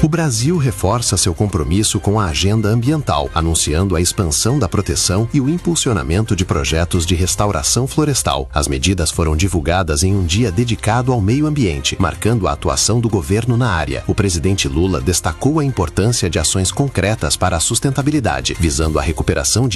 O Brasil reforça seu compromisso com a agenda ambiental, anunciando a expansão da proteção e o impulsionamento de projetos de restauração florestal. As medidas foram divulgadas em um dia dedicado ao meio ambiente, marcando a atuação do governo na área. O presidente Lula destacou a importância de ações concretas para a sustentabilidade, visando a recuperação de